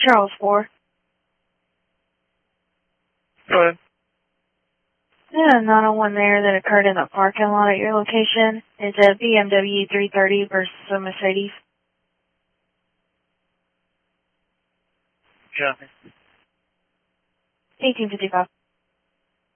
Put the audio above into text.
Charles 4. Go ahead. There's a 901 there that occurred in the parking lot at your location. It's a BMW 330 versus a Mercedes. Copy. 1855.